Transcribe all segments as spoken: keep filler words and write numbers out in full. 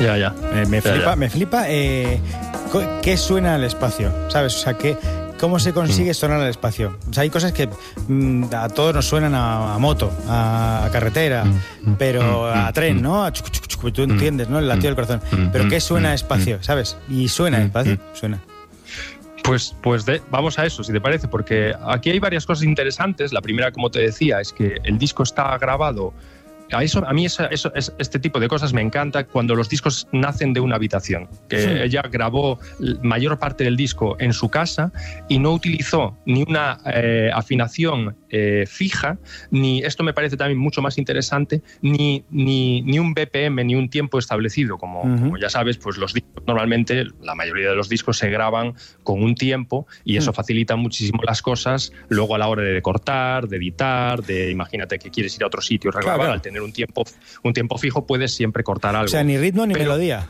Ya, ya. Me, me Ya, flipa, ya. me flipa eh, co- qué suena al espacio, ¿sabes? O sea, que, cómo se consigue sonar al espacio. O sea, hay cosas que mm, a todos nos suenan a, a moto, a, a carretera, pero a tren, ¿no? A chuc, chuc, chuc, tú entiendes, ¿no? El latido del corazón. Pero ¿qué suena a espacio, ¿sabes? Y suena a espacio, suena. Pues, pues de, vamos a eso, si te parece, porque aquí hay varias cosas interesantes. La primera, como te decía, es que el disco está grabado. A, eso, a mí eso, eso, es, este tipo de cosas me encanta cuando los discos nacen de una habitación. Que sí. Ella grabó la mayor parte del disco en su casa y no utilizó ni una eh, afinación eh, fija, ni, esto me parece también mucho más interesante, ni, ni, ni un B P M, ni un tiempo establecido. Como, uh-huh. como ya sabes, pues los discos normalmente, la mayoría de los discos se graban con un tiempo y eso uh-huh. facilita muchísimo las cosas luego a la hora de cortar, de editar, de imagínate que quieres ir a otro sitio, regrabar, claro. Al tener un tiempo, un tiempo fijo puedes siempre cortar algo. O sea, ni ritmo ni Pero, melodía.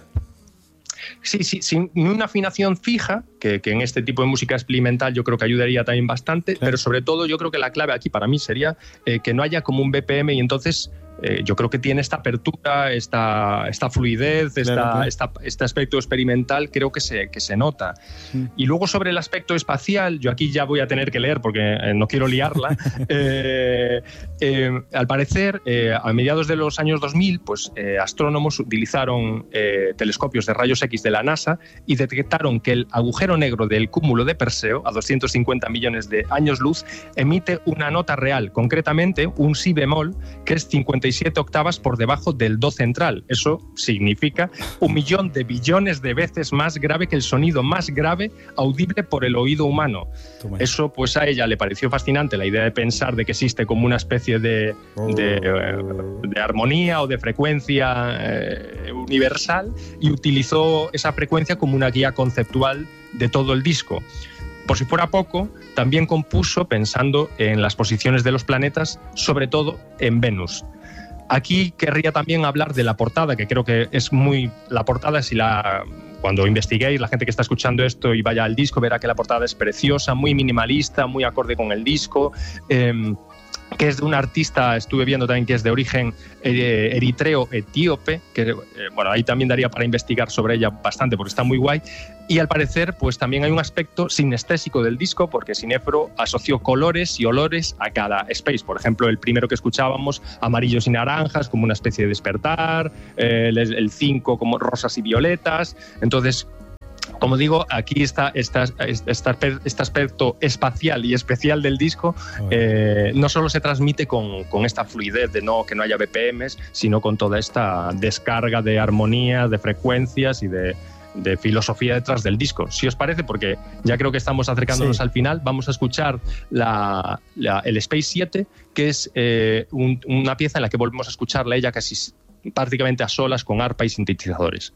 Sí, sí, sin una afinación fija, que, que en este tipo de música experimental yo creo que ayudaría también bastante, claro. Pero sobre todo yo creo que la clave aquí para mí sería eh, que no haya como un B P M y entonces eh, yo creo que tiene esta apertura, esta, esta fluidez, esta, claro, claro. Esta, este aspecto experimental creo que se, que se nota. Mm. Y luego sobre el aspecto espacial, yo aquí ya voy a tener que leer porque eh, no quiero liarla. eh, eh, al parecer, eh, a mediados de los años dos mil, pues eh, astrónomos utilizaron eh, telescopios de rayos X de la NASA y detectaron que el agujero negro del cúmulo de Perseo, a doscientos cincuenta millones de años luz, emite una nota real, concretamente un si bemol, que es cincuenta y siete octavas por debajo del do central. Eso significa un millón de billones de veces más grave que el sonido más grave audible por el oído humano. Eso pues a ella le pareció fascinante, la idea de pensar de que existe como una especie de, de, de armonía o de frecuencia eh, universal y utilizó esa frecuencia como una guía conceptual de todo el disco. Por si fuera poco, también compuso pensando en las posiciones de los planetas, sobre todo en Venus. Aquí querría también hablar de la portada, que creo que es muy... La portada, si la... Cuando investiguéis, la gente que está escuchando esto y vaya al disco, verá que la portada es preciosa, muy minimalista, muy acorde con el disco, eh, que es de un artista, estuve viendo también que es de origen eh, eritreo-etíope, que eh, bueno, ahí también daría para investigar sobre ella bastante porque está muy guay. Y al parecer, pues también hay un aspecto sinestésico del disco, porque Sinefro asoció colores y olores a cada space. Por ejemplo, el primero que escuchábamos, amarillos y naranjas, como una especie de despertar, eh, el cinco como rosas y violetas. Entonces, como digo, aquí está este aspecto espacial y especial del disco. Eh, no solo se transmite con, con esta fluidez de no, que no haya B P Ms, sino con toda esta descarga de armonía, de frecuencias y de, de filosofía detrás del disco. Si os parece, porque ya creo que estamos acercándonos sí. al final, vamos a escuchar la, la, el Space siete, que es eh, un, una pieza en la que volvemos a escucharla ella casi prácticamente a solas con arpa y sintetizadores.